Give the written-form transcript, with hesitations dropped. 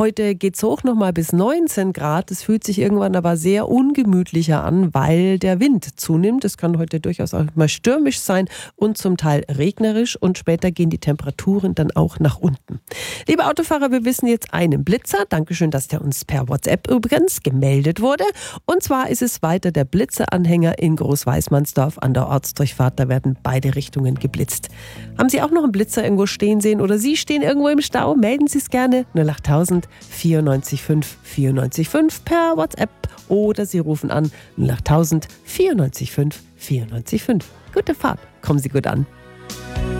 Heute geht's hoch nochmal bis 19 Grad. Es fühlt sich irgendwann aber sehr ungemütlicher an, weil der Wind zunimmt. Es kann heute durchaus auch mal stürmisch sein und zum Teil regnerisch. Und später gehen die Temperaturen dann auch nach unten. Liebe Autofahrer, wir wissen jetzt einen Blitzer. Dankeschön, dass der uns per WhatsApp übrigens gemeldet wurde. Und zwar ist es weiter der Blitzeranhänger in Großweismannsdorf an der Ortsdurchfahrt. Da werden beide Richtungen geblitzt. Haben Sie auch noch einen Blitzer irgendwo stehen sehen oder Sie stehen irgendwo im Stau? Melden Sie es gerne 08000 94 5 94 5 per WhatsApp oder Sie rufen an 08000 94 5 94 5. Gute Fahrt, kommen Sie gut an.